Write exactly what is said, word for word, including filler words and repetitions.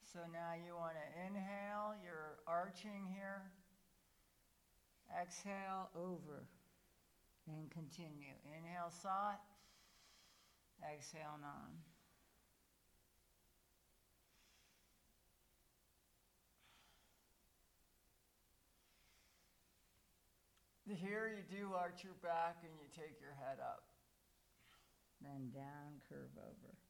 So now you want to inhale, you're arching here. Exhale, over. And continue. Inhale, Sat. Exhale, Nam. Here you do arch your back and you take your head up. Then down, curve over.